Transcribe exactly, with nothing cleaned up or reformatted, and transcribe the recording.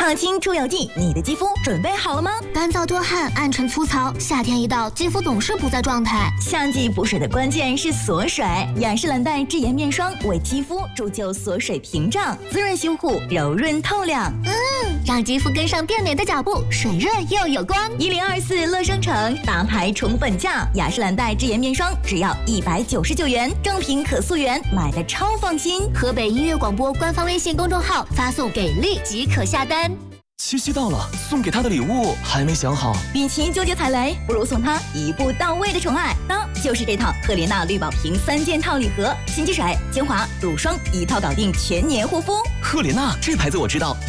抗菌出油剂，你的肌肤准备好了吗？ 干燥多汗、暗沉粗糙，夏天一到，肌肤总是不在状态。 夏季补水的关键是锁水，雅诗兰黛智妍面霜为肌肤铸就锁水屏障，滋润修护，柔润透亮。 嗯，让肌肤跟上变美的脚步，水润又有光。 一零二四乐商城大牌宠本价，雅诗兰黛智妍面霜只要一百九十九元，正品可溯源，买的超放心。 河北音乐广播官方微信公众号发送给力即可下单。 七夕到了，送给他的礼物还没想好， 与其纠结踩雷，不如送他一步到位的宠爱，那就是这套赫莲娜绿宝瓶三件套礼盒，洗洁水、精华、乳霜一套搞定，全年护肤。 赫莲娜这牌子我知道。